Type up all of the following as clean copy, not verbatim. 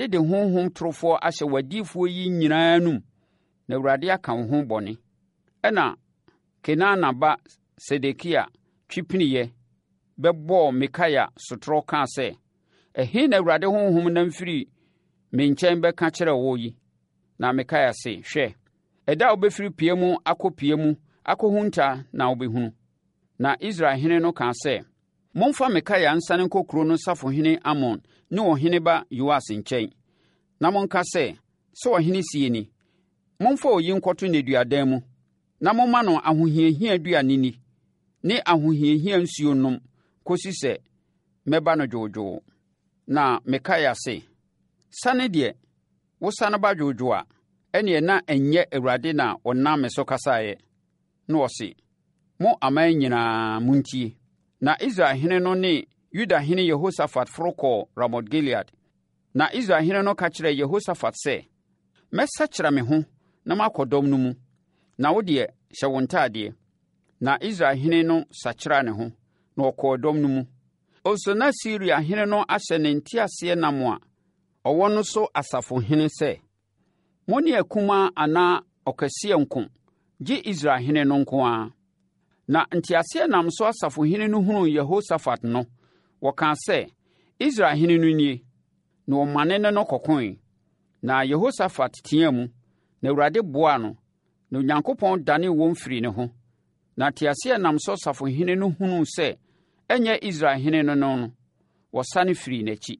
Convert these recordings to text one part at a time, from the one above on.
de honhom torofo ahyɛ wadifoɔ yi nyinaa num, na Awurade aka wo ho bɔne. Ɛna Kenana ba Sedekia twipiniiɛ bɛbɔɔ Mikaia sotorɔ kaa sɛ, ɛhe na Awurade honhom nam firi me nkyɛn bɛka kyerɛ wo yi? Na Mikaia se, hwɛ, ɛda a wobɛfiri pie mu akɔ pie mu akɔhunta na wobɛhunu. Na Israelhene no kaa sɛ, momfa Mikaia nsane nkɔ kuro no safohene Amon ne ɔhene ba Yoas nkyɛn, na monka sɛ ɔhene sie ni, momfa oyi nkɔto nneduadan mu, na momma no ahohiahia aduane ni ne ahohiahia nsuo nom kɔsi sɛ mɛba no dwoodwoo. Na Mikaia se, sane deɛ, wo sane ba dwoodwoo a, ɛneɛ na ɛnyɛ Awurade na ɔnam me so kasaeɛ. Na ɔse, mo aman nyinaa muntie. Na Israelhene no ne Yudahene Yehosafat foro kɔɔ Ramot Gilead. Na Israelhene no ka kyerɛɛ Yehosafat sɛ, mɛsakyera me ho na makɔ dɔm no mu, na wo deɛ hyɛ wo ntadeɛ. Na Israelhene no sakyera ne ho, na ɔkɔɔ dɔm no mu. Ɔnso na Siriahene no ahyɛ ne nteaseɛnam a ɔwɔ no so asafohene sɛ, mo ne akumaa anaa ɔkɛseɛ nko, gye Israelhene no nko ara. Na nteaseɛnam so asafohene no hunuu Yehosafat no, wɔkaa sɛ, Israelhene no nie, na ɔmane ne no kɔkoe. Na Yehosafat teaa mu, na Awurade boaa no, na Onyankopɔn danee wɔn firi ne ho. Na nteaseɛnam so asafohene no hunuu sɛ ɛnyɛ Israelhene no, wɔsane firii n'akyi.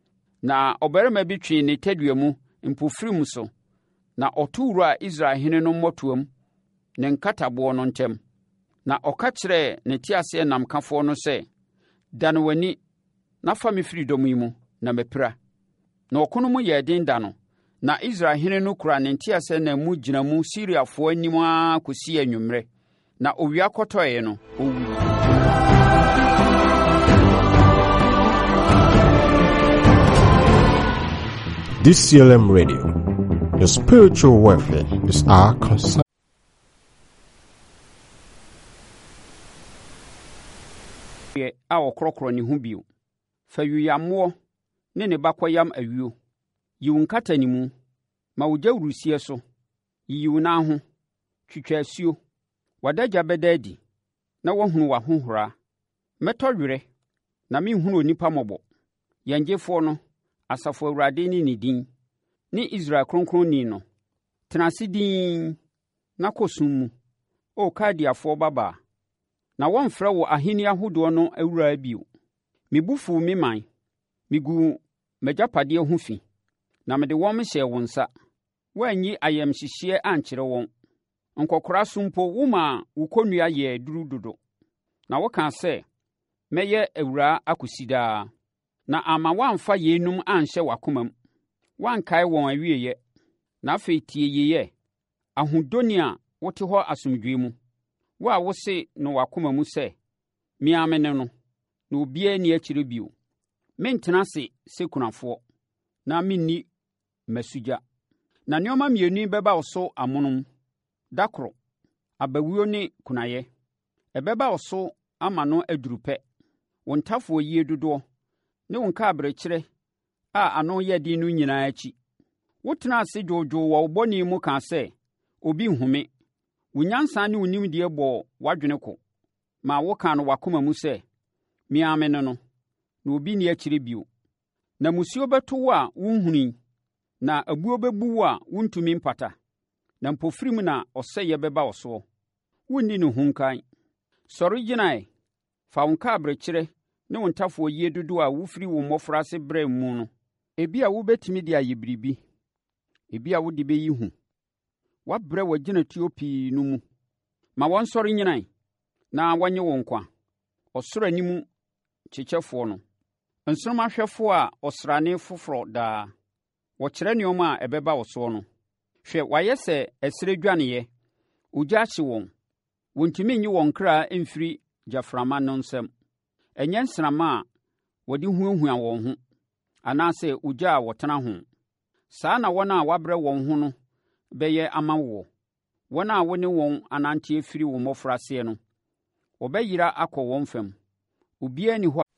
Na ɔbarima bi twee ne tadua mu mpofirim so, na ɔto wuraa Israelhene no mmɔtoam ne nkataboɔ no ntam. Na ɔka kyerɛɛ ne teaseɛnamkafoɔ no sɛ, dane w'ani na fa me firi dɔm yi mu, na mapira. Na ɔko no mu yɛɛ den da no, na Israelhene no kura ne nteaseɛnam mu gyina mu Siriafoɔ anim ara kɔsii anwummerɛ. Na owia kɔtɔeɛ no, ɔwuiɛ. DCLM Radio, your spiritual welfare is our concern. A ɔkorɔkorɔ ne ho bio, fa yuyammoɔ ne ne ba kɔyam awuo, yi wo nkata ne mu, ma wo gya wurusie so, yiyi wo nan ho, twitwa asuo, w'adagya bɛda adi, na woahunu w'ahohora. Mɛtɔ werɛ, na menhunu onipa mmɔbɔ. Yɛn Gyefoɔ no, Asafo Awurade ne ne din, ne Israel Kronkronni no, tena ase dinn na kɔ sum mu, o Kaldeafoɔ babaa, na wɔmfrɛ wo ahenni ahodoɔ no awuraa bio. Mebu fuu me man, megu m'agyapadeɛ ho fi, na mede wɔn hyɛɛ wo nsa. Woanyi ayamhyehyeɛ ankyerɛ wɔn. Nkɔkora so mpo womaa wo kɔnnua yɛɛ duru dodo. Na wokaa sɛ, mɛyɛ awuraa akɔsi daa. Na ama woamfa yeinom anhyɛ w'akoma mu. Woankae wɔn awieeɛ. Na afei tie yeyɛ, ahodoni a wote hɔ asomdwoeɛ mu. Wo a wose no w'akoma mu sɛ, me ara me ne no, na obiara nni akyire bio. Mentena ase sɛ kunafoɔ, na menni m'asugya. Na nneɛma mmienu bɛba wo so amonom, da koro, abawuo ne kunayɛ. Ɛbɛba wo so ama no aduru pɛ, wo ntafoɔ yie dodoɔ, ne wo nkaabrekyerɛ a ano yɛ den no nyinaa akyi. Wotena ase dwoodwoo wɔ wo bɔne mu kaa sɛ, obi nhome. Wo nyansa ne wo nimdeɛ bɔɔ w'adwene ko, ma wokaa no w'akoma mu sɛ, me ara me ne no, na obi nni akyire bio. Na musuo bɛto wo a wonhuni, na abuo bɛbu wo a wontumi mpata, na mpofirim na ɔsɛeɛ bɛba wo soɔ. Wonni ne ho nkan. Sɔre gyinae, fa wo nkaabrekyerɛ ne wo ntafoɔ yie dodoɔ a wofiri wo mmɔfraase berɛ mu no. Ebi a wobɛtumi de ayɛ biribi, ebi a wode bɛyi hu. Wabrɛ w'agyinatuo pii no mu. Ma wɔnsɔre nyinae, na wɔnyɛ wo nkwa. Ɔsoro anim kyekyɛfoɔ no, nsoromahwɛfoɔ a ɔsrane foforɔ daa. Wɔkyerɛ nneɛma a ɛbɛba wo soɔ no. Hwɛ, wɔayɛ sɛ ɛserɛ dwaneeɛ, ogya ahye wɔn. Wɔntumi nyi wɔn kra mfiri gyaframa no nsam. Ɛnyɛ nsrama a wɔde huahua wɔn ho, anaasɛ ogya a wɔtena ho. Saa na wɔn a wabrɛ wɔn ho no bɛyɛ ama wo. Wɔn a wo ne wɔn anante firi wo mmɔfraseɛ no, wɔbɛyera akɔ wɔn fam. Obiara ni hɔ